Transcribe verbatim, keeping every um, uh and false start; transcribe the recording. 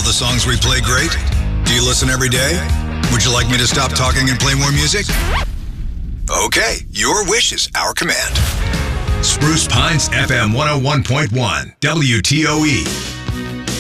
all the songs we play great? Do you listen every day? Would you like me to stop talking and play more music? Okay, your wish is our command. Spruce Pines F M one oh one point one, W T O E.